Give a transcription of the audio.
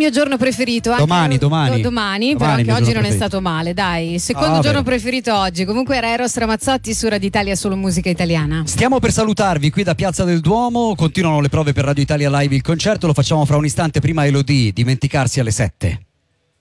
mio giorno preferito. Anche domani, però anche oggi non è stato male, dai. Secondo giorno preferito oggi. Comunque era Eros Ramazzotti su Radio Italia, solo musica italiana. Stiamo per salutarvi qui da Piazza del Duomo. Continuano le prove per Radio Italia Live, il concerto lo facciamo fra un istante. Prima Elodie, dimenticarsi alle 7.